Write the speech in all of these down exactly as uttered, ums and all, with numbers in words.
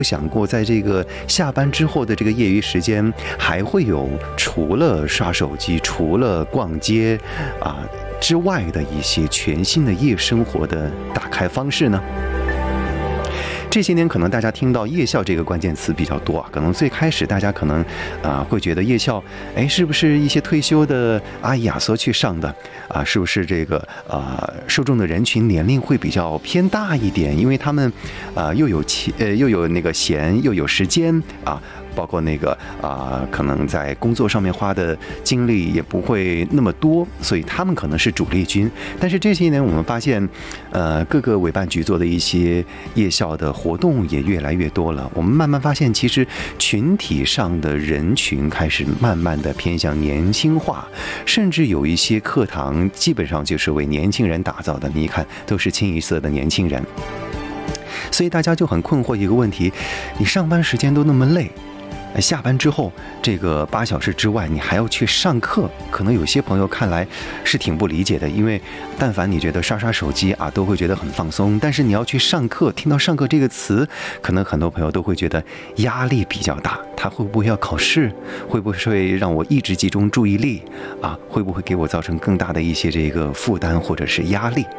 想过在这个下班之后的这个业余时间，还会有除了刷手机、除了逛街啊之外的一些全新的夜生活的打开方式呢？这些年可能大家听到夜校这个关键词比较多啊，可能最开始大家可能啊、呃、会觉得夜校，哎，是不是一些退休的阿姨阿叔去上的啊？是不是这个啊、呃、受众的人群年龄会比较偏大一点？因为他们啊、呃、又有钱呃又有那个闲又有时间啊。包括那个啊、呃，可能在工作上面花的精力也不会那么多，所以他们可能是主力军。但是这些年我们发现，呃，各个委办局做的一些夜校的活动也越来越多了。我们慢慢发现，其实群体上的人群开始慢慢的偏向年轻化，甚至有一些课堂基本上就是为年轻人打造的。你一看，都是清一色的年轻人。所以大家就很困惑一个问题：你上班时间都那么累。下班之后，这个八小时之外，你还要去上课，可能有些朋友看来是挺不理解的，因为但凡你觉得刷刷手机啊，都会觉得很放松，但是你要去上课，听到上课这个词，可能很多朋友都会觉得压力比较大。他会不会要考试？会不会让我一直集中注意力啊？会不会给我造成更大的一些这个负担或者是压力？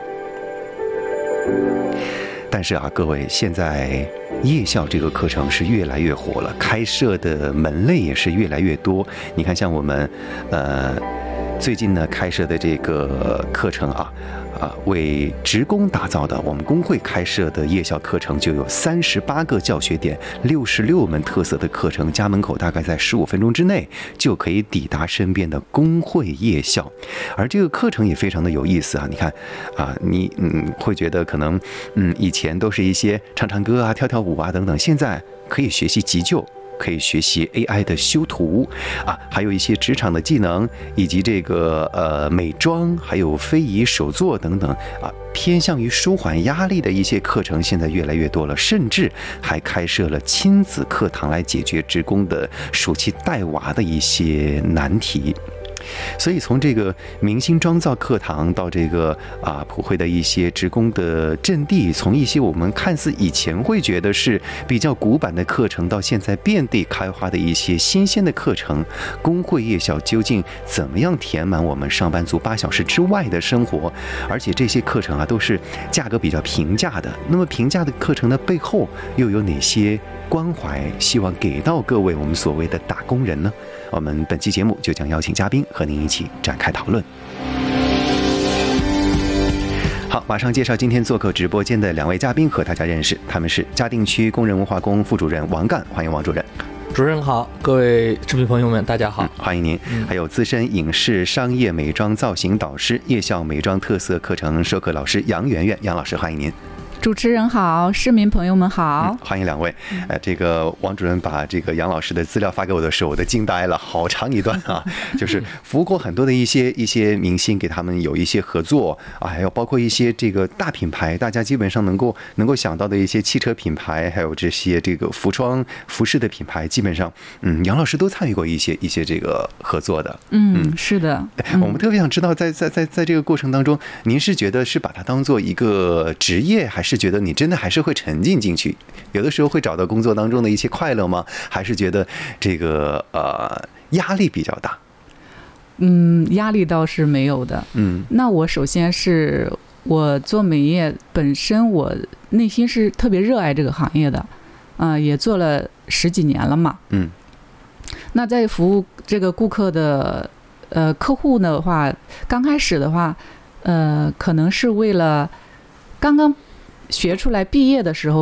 但是啊，各位，现在夜校这个课程是越来越火了，开设的门类也是越来越多。你看，像我们呃最近呢开设的这个课程啊啊，为职工打造的，我们工会开设的夜校课程就有三十八个教学点，六十六门特色的课程，家门口大概在十五分钟之内就可以抵达身边的工会夜校。而这个课程也非常的有意思啊，你看啊，你嗯会觉得可能嗯以前都是一些唱唱歌啊、跳跳舞啊等等，现在可以学习急救。可以学习 A I 的修图啊，还有一些职场的技能，以及这个呃美妆，还有非遗手作等等啊，偏向于舒缓压力的一些课程，现在越来越多了，甚至还开设了亲子课堂来解决职工的暑期带娃的一些难题。所以从这个明星妆造课堂到这个啊普惠的一些职工的阵地，从一些我们看似以前会觉得是比较古板的课程，到现在遍地开花的一些新鲜的课程，工会夜校究竟怎么样填满我们上班族八小时之外的生活？而且这些课程啊都是价格比较平价的。那么平价的课程的背后又有哪些关怀希望给到各位我们所谓的打工人呢？我们本期节目就将邀请嘉宾和您一起展开讨论。好，马上介绍今天做客直播间的两位嘉宾和大家认识，他们是嘉定区工人文化宫副主任王干，欢迎王主任。 主任好，各位视频朋友们大家好、嗯、 欢迎您、嗯、还有资深影视商业美妆造型导师、夜校美妆特色课程授课老师杨媛媛，杨老师欢迎您。 主持人好，市民朋友们好、 嗯、欢迎两位。呃，这个王主任把这个杨老师的资料发给我的时候，我都惊呆了，好长一段啊，就是服务过很多的一些一些明星，给他们有一些合作啊，还有包括一些这个大品牌，大家基本上能够能够想到的一些汽车品牌，还有这些这个服装服饰的品牌，基本上嗯，杨老师都参与过一些一些这个合作的。 嗯，嗯是的、 嗯。我们特别想知道在，在在在在这个过程当中，您是觉得是把它当做一个职业，还是是觉得你真的还是会沉浸进去？有的时候会找到工作当中的一些快乐吗？还是觉得这个呃压力比较大？ 嗯，压力倒是没有的。 嗯， 那我首先是我做美业本身，我内心是特别热爱这个行业的，啊、呃，也做了十几年了嘛。 嗯， 那在服务这个顾客的呃客户的话，刚开始的话，呃，可能是为了刚刚学出来毕业的时候。